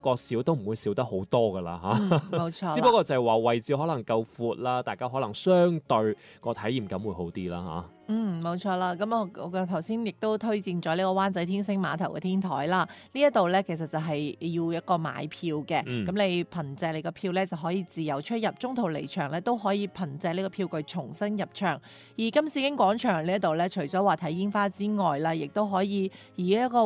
個少都唔會少得好多噶啦冇錯啦。 只不過就係話位置可能夠闊啦，大家可能相對個體驗感會好啲啦冇錯啦。咁我頭先亦都推薦咗呢個灣仔天星碼頭嘅天台啦。呢一度咧其實就係要一個買票嘅，咁你憑借你個票咧就可以自由出入，中途離場咧都可以憑借呢個票據重新入場。而金紫荊廣場呢一度咧，除咗話睇煙花之外啦，亦都可以以一個